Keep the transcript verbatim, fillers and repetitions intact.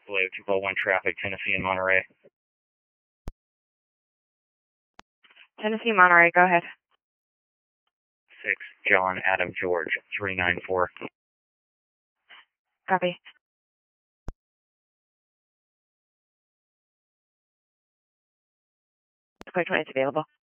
Blue two oh one traffic, Tennessee and Monterey. Tennessee, Monterey, go ahead. six, John Adam George, three nine four. Copy. Square twenty is available.